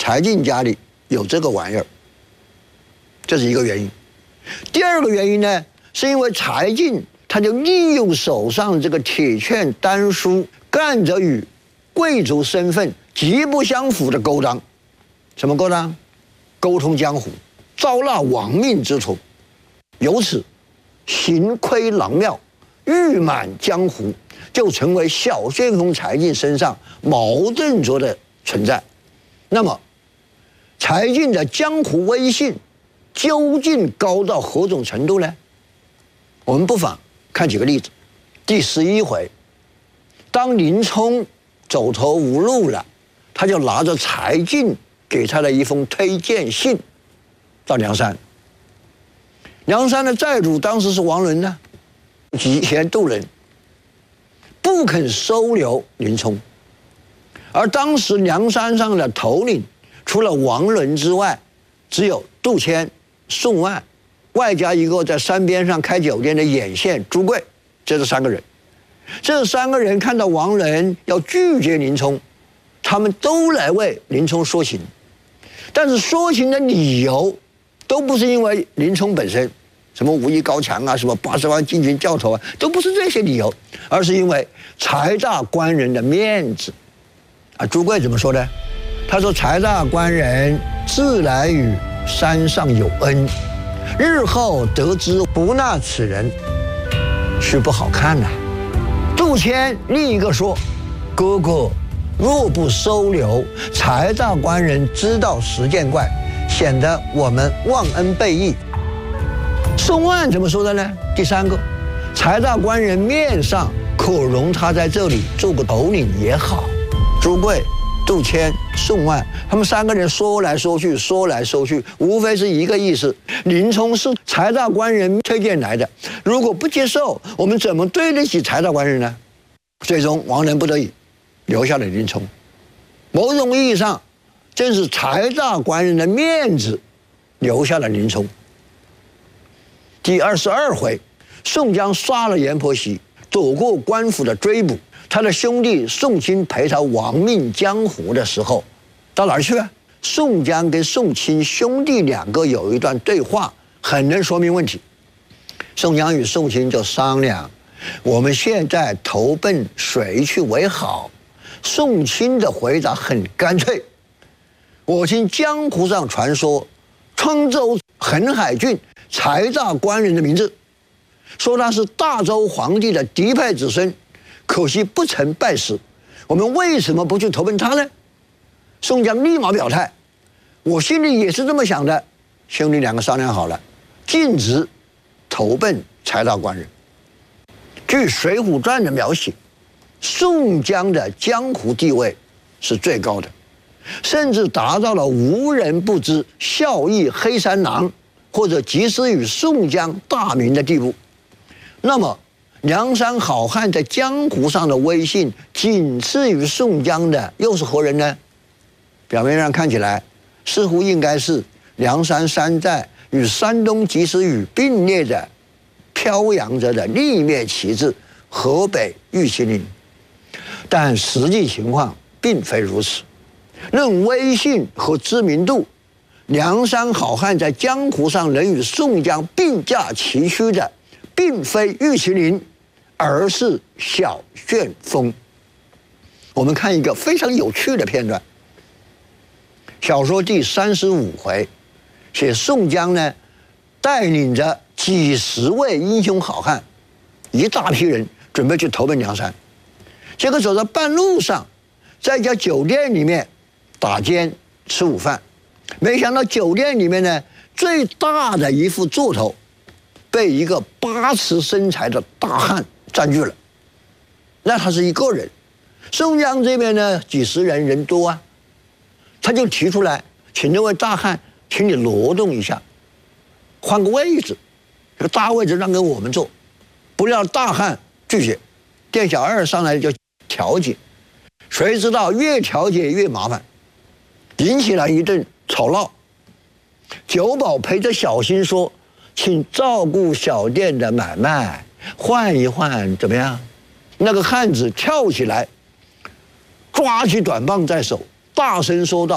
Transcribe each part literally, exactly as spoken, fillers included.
柴进家里有这个玩意儿，这是一个原因。第二个原因呢，是因为柴进他就利用手上这个铁券丹书，干着与贵族身份极不相符的勾当。什么勾当？沟通江湖，招纳亡命之徒，由此行窥郎庙，誉满江湖，就成为小旋风柴进身上矛盾着的存在。那么，柴进的江湖威信究竟高到何种程度呢？我们不妨看几个例子。第十一回，当林冲走投无路了，他就拿着柴进给他的一封推荐信到梁山。梁山的寨主当时是王伦呢，嫉贤妒能，不肯收留林冲。而当时梁山上的头领，除了王伦之外，只有杜迁、宋万，外加一个在山边上开酒店的眼线朱贵，这是三个人。这三个人看到王伦要拒绝林冲，他们都来为林冲说情，但是说情的理由都不是因为林冲本身，什么武艺高强啊，什么八十万禁军教头啊，都不是这些理由，而是因为柴大官人的面子。啊，朱贵怎么说呢？他说：“柴大官人自来与山上有恩，日后得知不纳此人，是不好看呐、啊。”杜迁另一个说：“哥哥若不收留，柴大官人知道十见怪，显得我们忘恩背义。”宋万怎么说的呢？第三个，柴大官人面上可容他在这里做个头领也好。朱贵、杜迁、宋万，他们三个人说来说去，说来说去，无非是一个意思：林冲是柴大官人推荐来的，如果不接受，我们怎么对得起柴大官人呢？最终，王伦不得已留下了林冲。某种意义上，正是柴大官人的面子留下了林冲。第二十二回，宋江杀了阎婆惜，躲过官府的追捕。他的兄弟宋钦陪他亡命江湖的时候，到哪儿去啊？宋江跟宋钦兄弟两个有一段对话，很能说明问题。宋江与宋钦就商量，我们现在投奔谁去为好？宋钦的回答很干脆，我听江湖上传说，沧州横海郡柴大官人的名字，说他是大周皇帝的嫡派子孙，可惜不曾拜师，我们为什么不去投奔他呢？宋江立马表态，我心里也是这么想的。兄弟两个商量好了，径直投奔柴大官人。据《水浒传》的描写，宋江的江湖地位是最高的，甚至达到了无人不知孝义黑山狼，或者及时与宋江大名的地步。那么梁山好汉在江湖上的威信仅次于宋江的又是何人呢？表面上看起来似乎应该是梁山山寨与山东及时雨并列的飘扬着的另一面旗帜河北玉麒麟，但实际情况并非如此。论威信和知名度，梁山好汉在江湖上能与宋江并驾齐驱的并非玉麒麟，而是小旋风。我们看一个非常有趣的片段。小说第三十五回，写宋江呢带领着几十位英雄好汉，一大批人准备去投奔梁山。结果走到半路上，在一家酒店里面打尖吃午饭，没想到酒店里面呢最大的一副座头被一个八尺身材的大汉占据了。那他是一个人，宋江这边呢几十人，人多啊，他就提出来，请这位大汉，请你挪动一下，换个位置，这个大位置让给我们坐。不料大汉拒绝，店小二上来就调解，谁知道越调解越麻烦，引起了一顿吵闹。酒保陪着小心说，请照顾小店的买卖，换一换怎么样？那个汉子跳起来，抓起短棒在手，大声说道：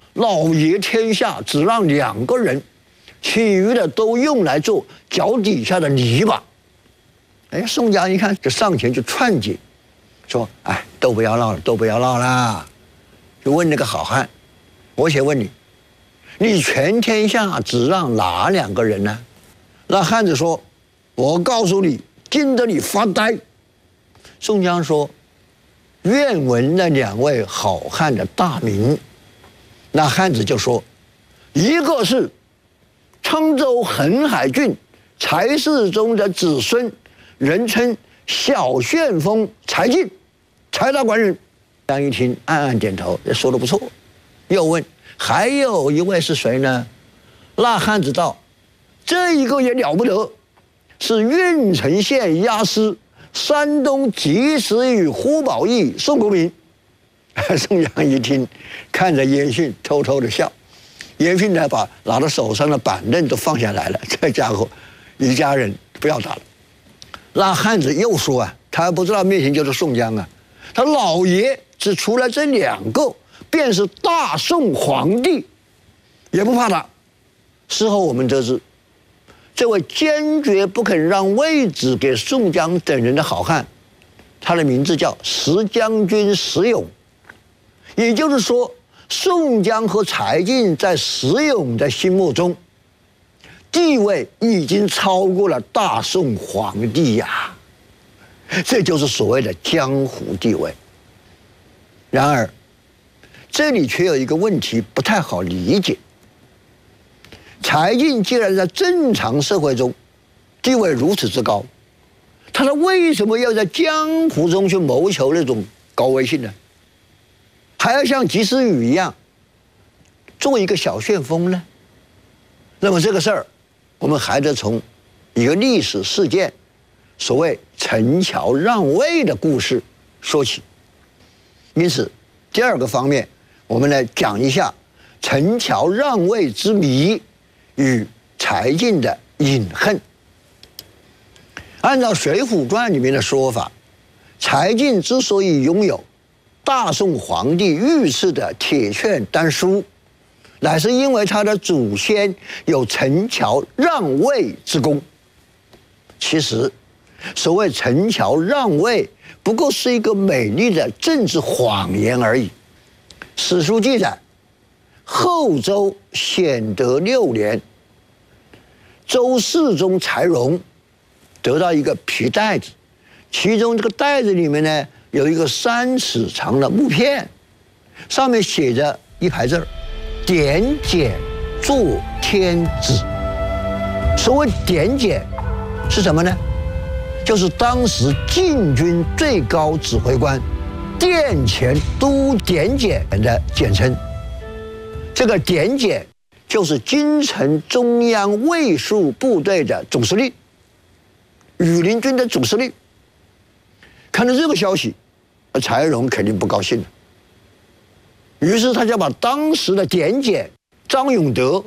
老爷天下只让两个人，其余的都用来做脚底下的泥巴。哎，宋江一看就上前就劝解，说：“哎，都不要闹了，都不要闹了。”就问那个好汉：“我且问你，你全天下只让哪两个人呢？”那汉子说：“我告诉你，惊得你发呆。”宋江说：“愿闻那两位好汉的大名。”那汉子就说：“一个是沧州横海郡柴世宗的子孙，人称小旋风柴进，柴大官人。”张一听，暗暗点头，也说得不错。又问：“还有一位是谁呢？”那汉子道：“这一个也了不得，是郓城县押司山东及时雨呼保义宋公明。”宋江一听，看着严训，偷偷的笑。严训呢，把拿到手上的板凳都放下来了。这家伙，一家人不要打了。那汉子又说啊，他还不知道面前就是宋江啊，他老爷只除了这两个，便是大宋皇帝，也不怕他。事后我们得知，这位坚决不肯让位置给宋江等人的好汉，他的名字叫石将军石勇。也就是说，宋江和柴进在石勇的心目中，地位已经超过了大宋皇帝呀，这就是所谓的江湖地位。然而，这里却有一个问题不太好理解。柴进既然在正常社会中地位如此之高，他是为什么要在江湖中去谋求那种高威信呢？还要像及时雨一样做一个小旋风呢？那么这个事儿，我们还得从一个历史事件，所谓陈桥让位的故事说起。因此，第二个方面，我们来讲一下陈桥让位之谜与柴进的隐恨。按照《水浒传》里面的说法，柴进之所以拥有大宋皇帝御赐的铁券丹书，乃是因为他的祖先有陈桥让位之功。其实，所谓陈桥让位，不过是一个美丽的政治谎言而已。史书记载，后周显德六年，周世宗柴荣得到一个皮袋子，其中这个袋子里面呢，有一个三尺长的木片，上面写着一排字儿：“点检做天子。”所谓点检是什么呢？就是当时禁军最高指挥官殿前都点检的简称。这个点检就是京城中央卫戍部队的总司令，羽林军的总司令。看到这个消息，柴荣肯定不高兴了。于是他就把当时的点检张永德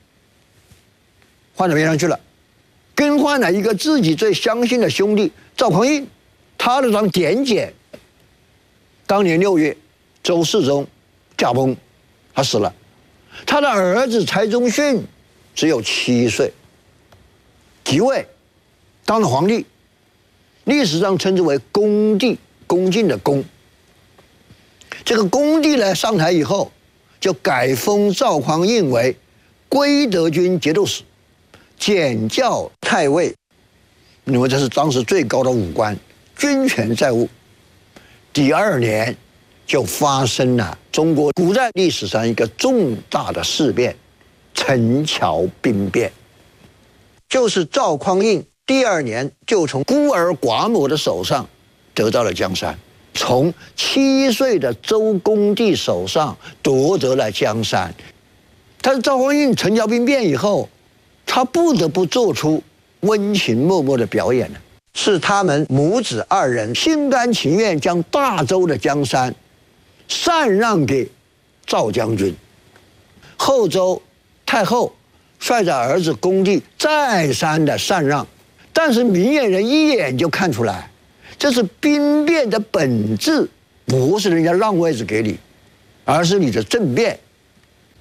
换到边上去了，更换了一个自己最相信的兄弟赵匡胤，他的当点检。当年六月，周世宗驾崩，他死了。他的儿子柴宗训只有七岁，即位，当了皇帝。历史上称之为恭帝，恭敬的恭。这个恭帝呢，上台以后，就改封赵匡胤为归德军节度使，检校太尉。因为这是当时最高的武官，军权在握。第二年，就发生了中国古代历史上一个重大的事变——陈桥兵变。就是赵匡胤第二年就从孤儿寡母的手上得到了江山，从七岁的周恭帝手上夺得了江山。但是赵匡胤陈桥兵变以后，他不得不做出温情脉脉的表演了，是他们母子二人心甘情愿将大周的江山禅让给赵将军。后周太后率着儿子恭帝再三的禅让，但是明眼人一眼就看出来，这是兵变的本质不是人家让位置给你，而是你的政变。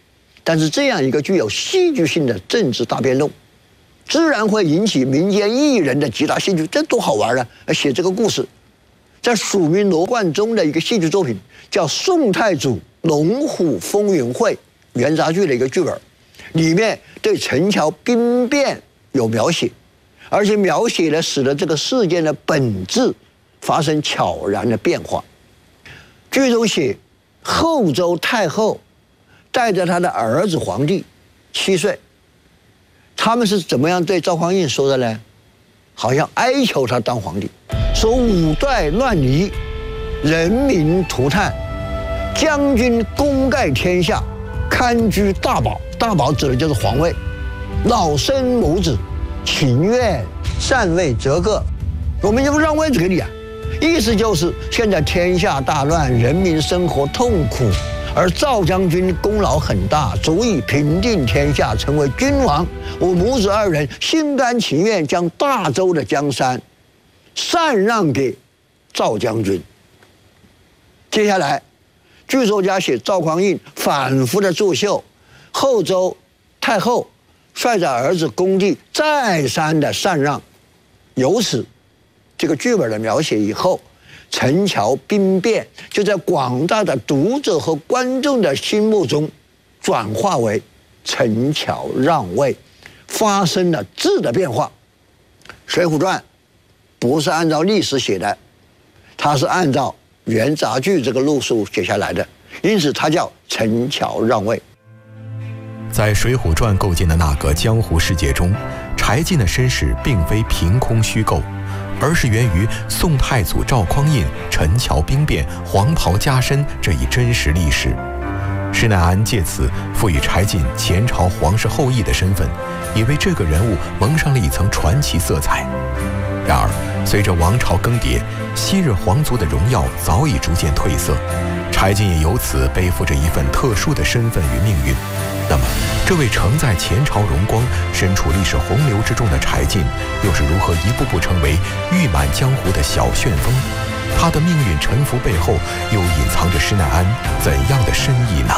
但是这样一个具有戏剧性的政治大辩论，自然会引起民间艺人的极大兴趣。这多好玩啊！写这个故事，在署名罗贯中的一个戏剧作品叫《宋太祖龙虎风云会》元杂剧的一个剧本，里面对陈桥兵变有描写，而且描写了使得这个事件的本质发生悄然的变化。剧中写后周太后带着他的儿子皇帝七岁，他们是怎么样对赵匡胤说的呢？好像哀求他当皇帝，说五代乱离，人民涂炭，将军功盖天下，堪居大宝。大宝指的就是皇位。老生母子，情愿禅位折各，我们就让位置给你啊！意思就是现在天下大乱，人民生活痛苦，而赵将军功劳很大，足以平定天下，成为君王。我母子二人心甘情愿将大周的江山禅让给赵将军。接下来，剧作家写赵匡胤反复的作秀，后周太后率着儿子恭帝再三的禅让，由此这个剧本的描写以后，陈桥兵变就在广大的读者和观众的心目中转化为陈桥让位，发生了质的变化。《水浒传》不是按照历史写的，它是按照元杂剧这个路数写下来的，因此它叫陈桥让位。 在《水浒传》构建的那个江湖世界中，柴进的身世并非凭空虚构，而是源于宋太祖赵匡胤陈桥兵变、黄袍加身这一真实历史。施耐庵借此赋予柴进前朝皇室后裔的身份，也为这个人物蒙上了一层传奇色彩。然而，随着王朝更迭，昔日皇族的荣耀早已逐渐褪色，柴进也由此背负着一份特殊的身份与命运。那么，这位承载前朝荣光、身处历史洪流之中的柴进，又是如何一步步成为誉满江湖的小旋风？他的命运沉浮背后，又隐藏着施耐庵怎样的深意呢？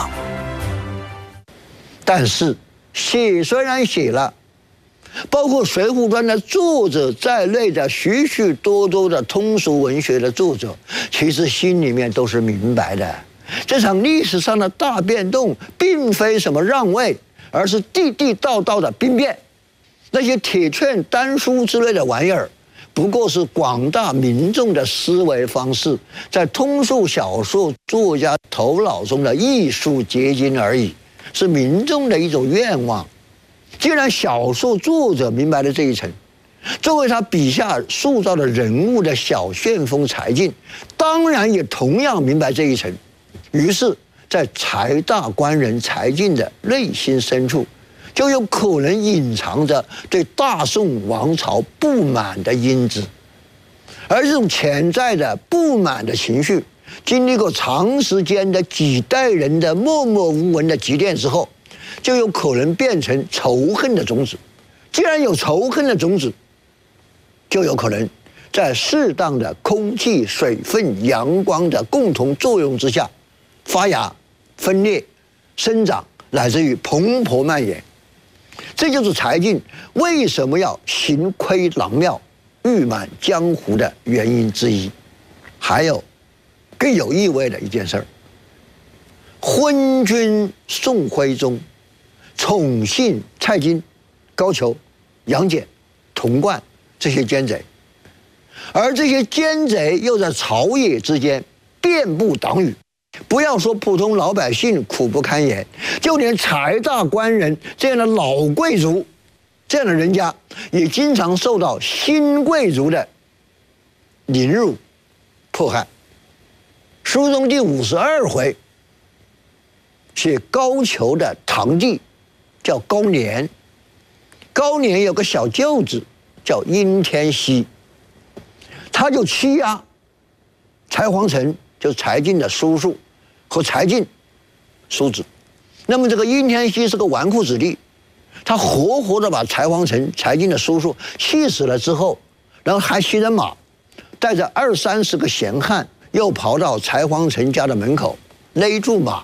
但是，写虽然写了，包括《水浒传》的作者在内的许许多多的通俗文学的作者，其实心里面都是明白的。这场历史上的大变动，并非什么让位，而是地地道道的兵变。那些铁券、丹书之类的玩意儿，不过是广大民众的思维方式，在通俗小说作家头脑中的艺术结晶而已，是民众的一种愿望。既然小说作者明白了这一层，作为他笔下塑造的人物的小旋风柴进，当然也同样明白这一层。于是，在柴大官人柴进的内心深处，就有可能隐藏着对大宋王朝不满的因子，而这种潜在的不满的情绪，经历过长时间的几代人的默默无闻的积淀之后，就有可能变成仇恨的种子。既然有仇恨的种子，就有可能在适当的空气、水分、阳光的共同作用之下，发芽、分裂、生长，乃至于蓬勃蔓延。这就是柴进为什么要行窥郎庙、誉满江湖的原因之一。还有更有意味的一件事儿：昏君宋徽宗宠信蔡京、高俅、杨戬、童贯这些奸贼，而这些奸贼又在朝野之间遍布党羽。不要说普通老百姓苦不堪言，就连柴大官人这样的老贵族，这样的人家，也经常受到新贵族的凌辱、迫害。书中第五十二回写高俅的堂弟叫高廉，高廉有个小舅子叫殷天锡，他就欺压柴皇城，就是柴进的叔叔和柴进叔子。那么这个殷天锡是个纨绔子弟，他活活的把柴皇城柴进的叔叔气死了之后，然后还骑着马，带着二三十个闲汉，又跑到柴皇城家的门口勒住马，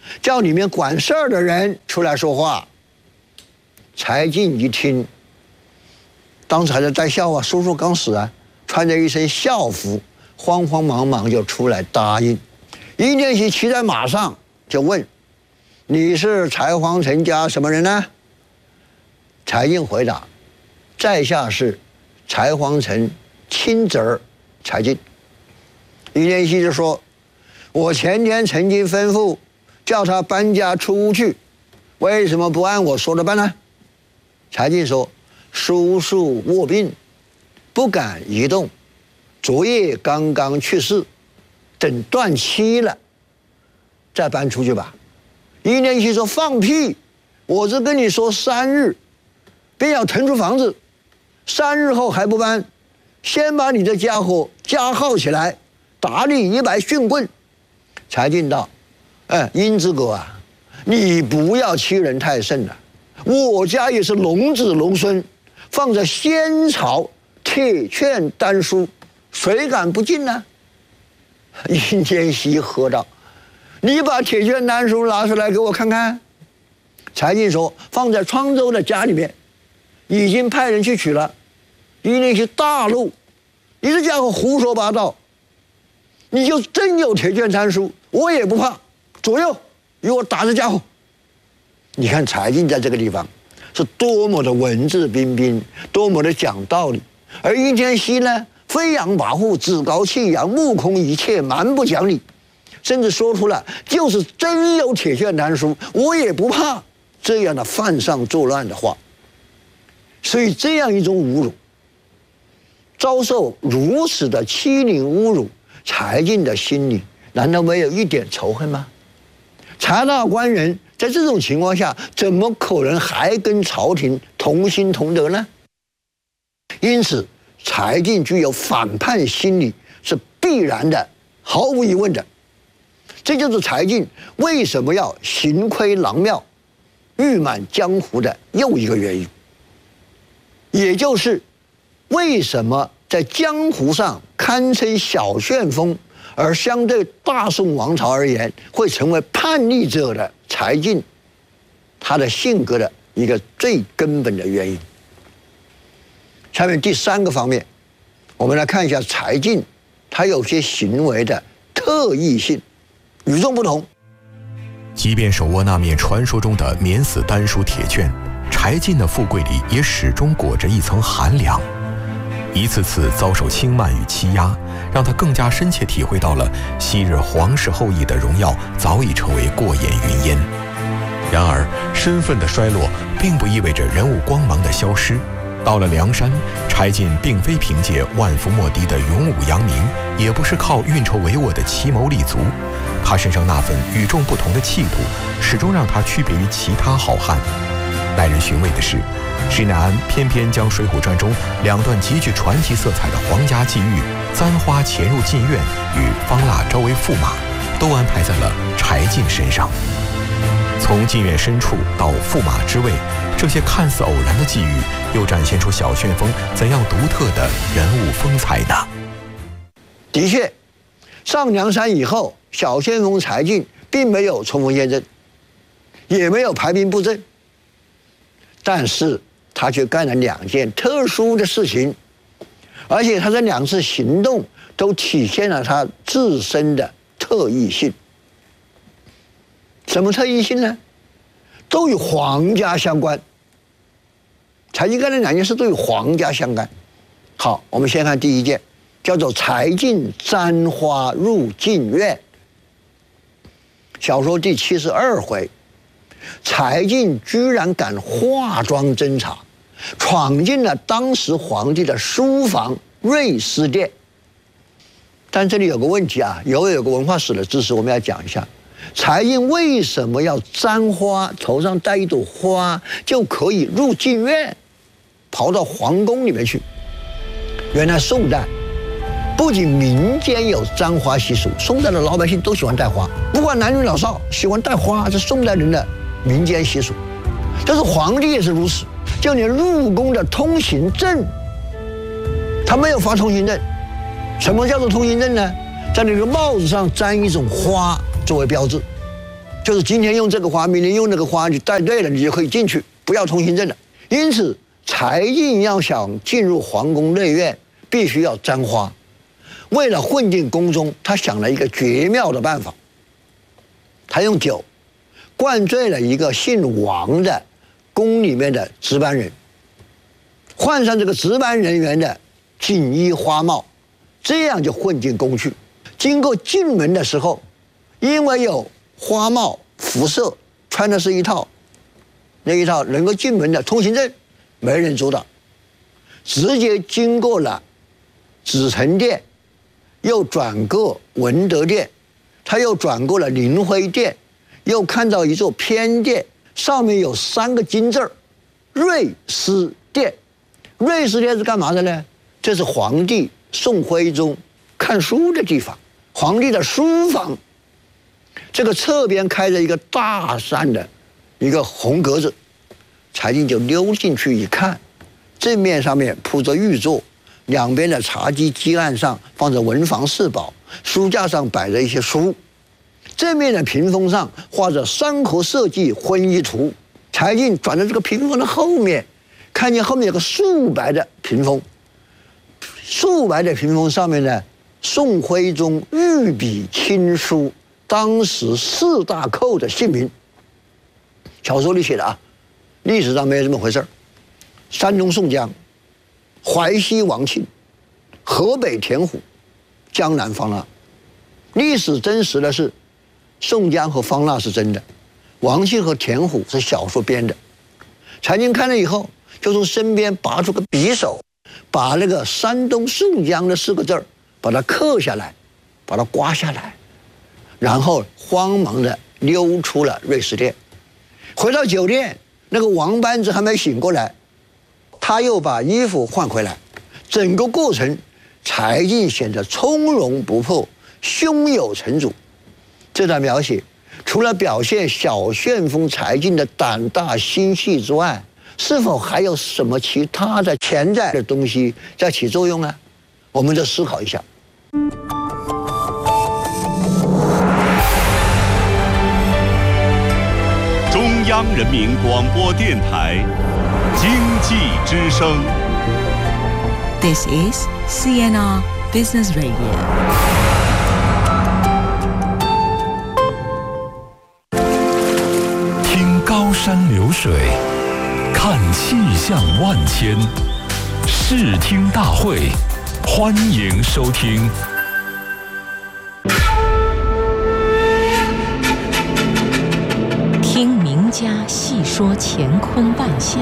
叫里面管事儿的人出来说话。柴进一听，当时还在带笑啊，叔叔刚死啊，穿着一身校服，慌慌忙忙就出来答应。殷天锡骑在马上就问：“你是柴皇城家什么人呢？”柴进回答：“在下是柴皇城亲侄儿柴进。”殷天锡就说：“我前天曾经吩咐叫他搬家出去，为什么不按我说的办呢？”柴进说：“叔叔卧病，不敢移动，昨夜刚刚去世，等断气了再搬出去吧。”殷天锡说：“放屁！我是跟你说三日，便要腾出房子，三日后还不搬，先把你这家伙加号起来，打你一百训棍。”柴进道：“哎，殷之哥啊，你不要欺人太甚了。我家也是龙子龙孙，放着仙草铁券丹书，谁敢不进呢？”殷天锡喝道：“你把铁券丹书拿出来给我看看。”柴进说：“放在沧州的家里面，已经派人去取了。”殷天锡大怒：“你这家伙胡说八道！你就真有铁券丹书，我也不怕。左右与我打这家伙！”你看柴进在这个地方是多么的文质彬彬，多么的讲道理，而殷天锡呢，飞扬跋扈，趾高气扬，目空一切，蛮不讲理，甚至说出了就是真有铁券丹书，我也不怕这样的犯上作乱的话。所以这样一种侮辱，遭受如此的欺凌侮辱，柴进的心里难道没有一点仇恨吗？察大官人在这种情况下，怎么可能还跟朝廷同心同德呢？因此，柴进具有反叛心理是必然的，毫无疑问的。这就是柴进为什么要行亏郎庙、誉满江湖的又一个原因，也就是为什么在江湖上堪称小旋风，而相对大宋王朝而言会成为叛逆者的柴进，他的性格的一个最根本的原因。下面第三个方面，我们来看一下柴进他有些行为的特异性，与众不同。 即便手握那面传说中的免死丹书铁券，柴进的富贵里也始终裹着一层寒凉。一次次遭受轻慢与欺压，让他更加深切体会到了昔日皇室后裔的荣耀早已成为过眼云烟。然而，身份的衰落并不意味着人物光芒的消失。到了梁山，柴进并非凭借万夫莫敌的勇武扬名，也不是靠运筹帷幄的奇谋立足，他身上那份与众不同的气度，始终让他区别于其他好汉。耐人寻味的是，施耐庵偏偏将《水浒传》中两段极具传奇色彩的皇家际遇——簪花潜入禁院与方腊招为驸马，都安排在了柴进身上。从禁院深处到驸马之位，这些看似偶然的际遇，又展现出小旋风怎样独特的人物风采呢？ 的确，上梁山以后，小旋风柴进并没有冲锋陷阵，也没有排兵布阵，但是他却干了两件特殊的事情，而且他这两次行动都体现了他自身的特异性。什么特异性呢？都与皇家相关。柴进干的两件事都与皇家相干。好，我们先看第一件，叫做柴进簪花入禁院。小说第七十二回，柴进居然敢化妆侦查，闯进了当时皇帝的书房瑞思殿。但这里有个问题啊，有有个文化史的知识我们要讲一下。柴进为什么要簪花，头上戴一朵花就可以入禁院，跑到皇宫里面去？原来宋代不仅民间有簪花习俗，宋代的老百姓都喜欢戴花，不管男女老少，喜欢戴花，这是宋代人的民间习俗。但是皇帝也是如此，就连入宫的通行证，他没有发通行证。什么叫做通行证呢？在那个帽子上粘一种花作为标志， 就是今天用这个花，明天用那个花，你带对了，你就可以进去，不要通行证了。因此，柴进要想进入皇宫内院，必须要簪花。为了混进宫中，他想了一个绝妙的办法。他用酒灌醉了一个姓王的宫里面的值班人，换上这个值班人员的锦衣花帽，这样就混进宫去。经过进门的时候，因为有花帽服饰，穿的是一套，那一套能够进门的通行证，没人阻挡，直接经过了紫宸殿，又转过文德殿，他又转过了灵辉殿，又看到一座偏殿，上面有三个金字儿，瑞思殿。瑞思殿是干嘛的呢？这是皇帝宋徽宗看书的地方，皇帝的书房。这个侧边开着一个大扇的一个红格子，柴进就溜进去一看，正面上面铺着玉座，两边的茶几几案上放着文房四宝，书架上摆着一些书，正面的屏风上画着三国社稷婚姻图。柴进转到这个屏风的后面，看见后面有个素白的屏风，素白的屏风上面呢，宋徽宗御笔亲书当时四大寇的姓名。小说里写的啊，历史上没有这么回事儿。山东宋江、淮西王庆、河北田虎、江南方腊。历史真实的是，宋江和方腊是真的，王庆和田虎是小说编的。柴进看了以后，就从身边拔出个匕首，把那个山东宋江的四个字儿把它刻下来，把它刮下来，然后慌忙的溜出了瑞思殿。回到酒店，那个王班子还没醒过来，他又把衣服换回来。整个过程，柴进显得从容不迫，胸有成竹。这段描写除了表现小旋风柴进的胆大心细之外，是否还有什么其他的潜在的东西在起作用呢？我们就思考一下。 中央人民广播电台经济之声。 This is C N R Business Radio。 听高山流水，看气象万千，视听大会，欢迎收听。 听名家细说乾坤万象，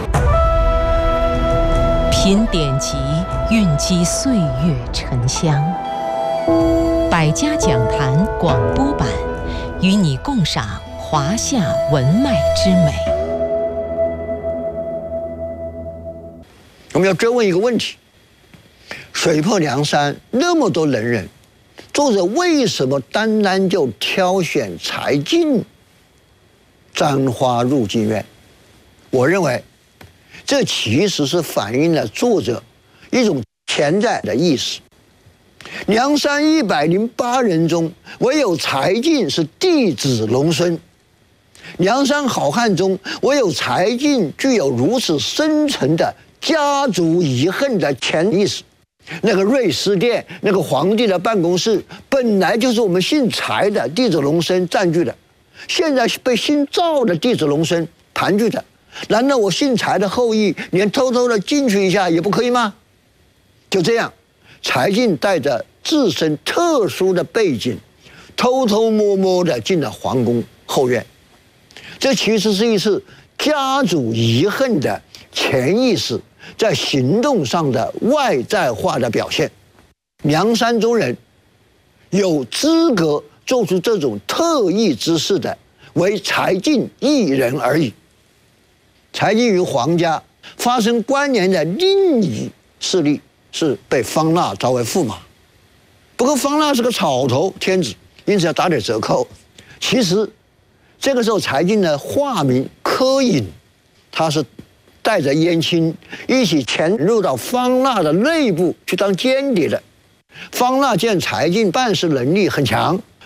品典籍蕴积岁月沉香。百家讲坛广播版，与你共赏华夏文脉之美。 我们要追问一个问题：水泊梁山那么多能人，作者为什么单单就挑选柴进簪花入禁院？我认为，这其实是反映了作者一种潜在的意识。梁山一百零八人中，唯有柴进是弟子龙孙。梁山好汉中，唯有柴进具有如此深沉的家族遗恨的潜意识。那个瑞思殿，那个皇帝的办公室，本来就是我们姓柴的弟子龙孙占据的，现在被姓赵的弟子龙孙盘踞的。难道我姓柴的后裔连偷偷的进去一下也不可以吗？就这样，柴进带着自身特殊的背景，偷偷摸摸的进了皇宫后院。这其实是一次家族遗恨的潜意识在行动上的外在化的表现。梁山中人有资格做出这种特异之事的，为柴进一人而已。柴进与皇家发生关联的另一势力是被方腊招为驸马。不过方腊是个草头天子，因此要打点折扣。其实这个时候柴进的化名柯隐，他是带着燕青一起潜入到方腊的内部去当间谍的。方腊见柴进办事能力很强，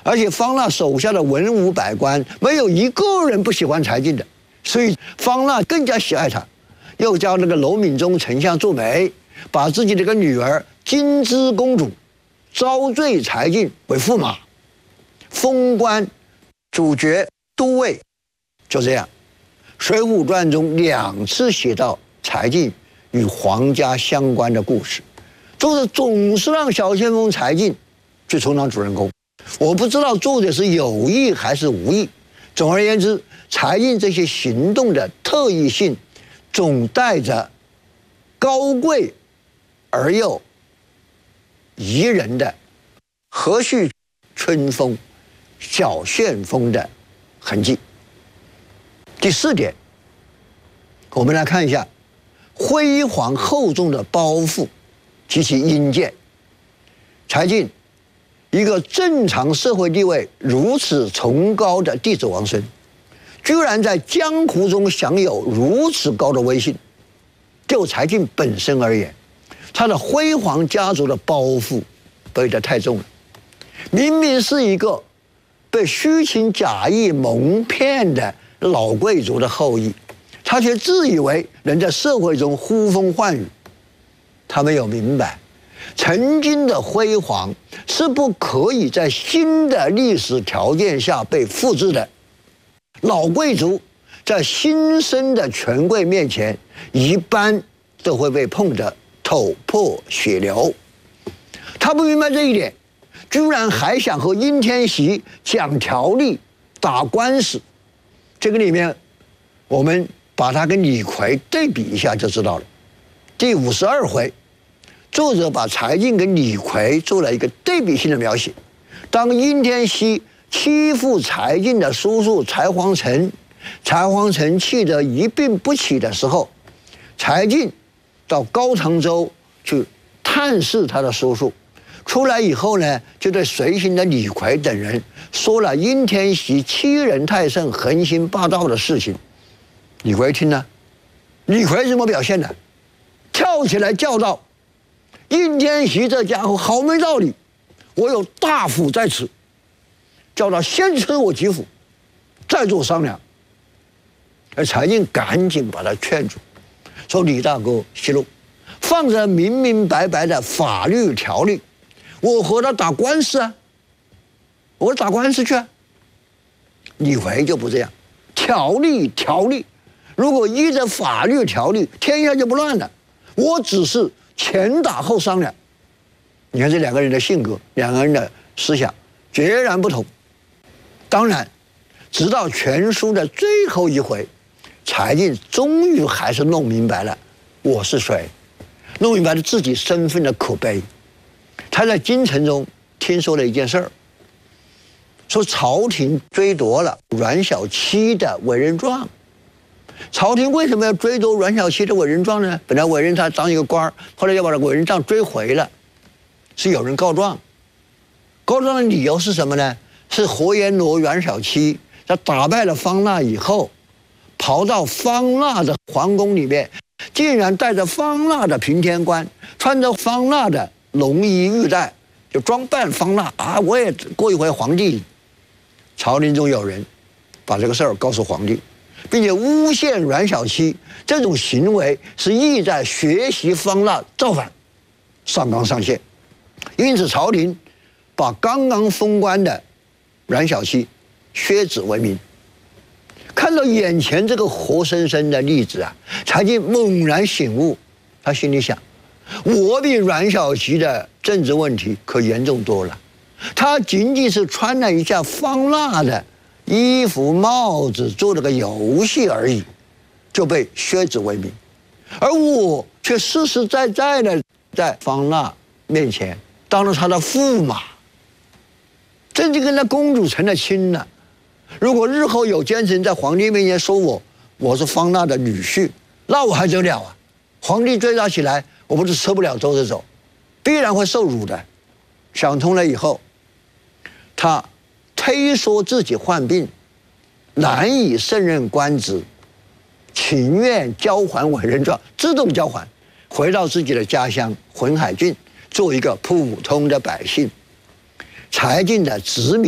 而且方腊手下的文武百官没有一个人不喜欢柴进的，所以方腊更加喜爱他，又叫那个楼敏忠丞相做媒，把自己的一个女儿金枝公主招赘柴进为驸马，封官主角都尉。就这样，《水浒传》中两次写到柴进与皇家相关的故事，作者总是让小先锋柴进去充当主人公。我不知道作者是有意还是无意。总而言之，柴进这些行动的特异性，总带着高贵而又宜人的和煦春风、小旋风的痕迹。第四点，我们来看一下辉煌厚重的包袱及其阴间。柴进，一个正常社会地位如此崇高的帝子王孙，居然在江湖中享有如此高的威信。就柴进本身而言，他的辉煌家族的包袱背得太重了。明明是一个被虚情假意蒙骗的老贵族的后裔，他却自以为能在社会中呼风唤雨。他没有明白，曾经的辉煌是不可以在新的历史条件下被复制的。老贵族在新生的权贵面前，一般都会被碰得头破血流。他不明白这一点，居然还想和殷天锡讲条例、打官司。这个里面，我们把它跟李逵对比一下就知道了。第五十二回，作者把柴进跟李逵做了一个对比性的描写。当殷天锡欺负柴进的叔叔柴皇城，柴皇城气得一病不起的时候，柴进到高唐州去探视他的叔叔，出来以后呢，就对随行的李逵等人说了殷天锡欺人太甚、横行霸道的事情。李逵听了，李逵怎么表现的？跳起来叫道：“殷天锡这家伙好没道理，我有大斧在此，叫他先吃我几斧，再做商量。”而柴进赶紧把他劝住，说：“李大哥息怒，放着明明白白的法律条例，我和他打官司啊，我打官司去啊。”李逵就不这样，条例条例，如果依着法律条例，天下就不乱了。我只是前打后商量。你看这两个人的性格，两个人的思想截然不同。当然，直到全书的最后一回，柴进终于还是弄明白了我是谁，弄明白了自己身份的可悲。他在京城中听说了一件事儿，说朝廷追夺了阮小七的委任状。朝廷为什么要追夺阮小七的委任状呢？本来委任他当一个官儿，后来要把他委任状追回了，是有人告状。告状的理由是什么呢？是活阎罗阮小七他打败了方腊以后，跑到方腊的皇宫里面，竟然带着方腊的平天冠，穿着方腊的龙衣玉带，就装扮方腊啊！我也过一回皇帝。朝廷中有人把这个事儿告诉皇帝，并且诬陷阮小七这种行为是意在学习方腊造反，上纲上线。因此，朝廷把刚刚封官的阮小七削职为民。看到眼前这个活生生的例子啊，柴进猛然醒悟，他心里想：我比阮小七的政治问题可严重多了。他仅仅是穿了一下方腊的衣服帽子，做了个游戏而已，就被削职为民，而我却实实在在的在方腊面前当了他的驸马，真就跟那公主成了亲了。如果日后有奸臣在皇帝面前说我我是方腊的女婿，那我还得了啊？皇帝追查起来，我不是吃不了兜着走，必然会受辱的。想通了以后，他推说自己患病，难以胜任官职，情愿交还委任状，自动交还，回到自己的家乡浑海郡，做一个普通的百姓。柴进的执迷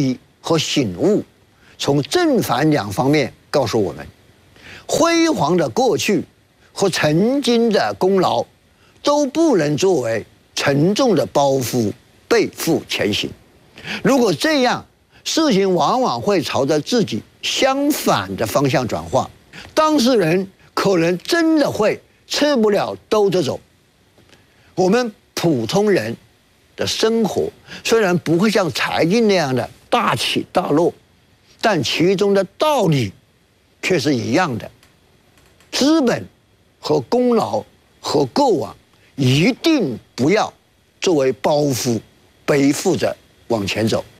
和醒悟，从正反两方面告诉我们，辉煌的过去和曾经的功劳都不能作为沉重的包袱背负前行。如果这样，事情往往会朝着自己相反的方向转化，当事人可能真的会吃不了兜着走。我们普通人的生活虽然不会像柴进那样的大起大落，但其中的道理却是一样的。资本和功劳和过往一定不要作为包袱背负着往前走。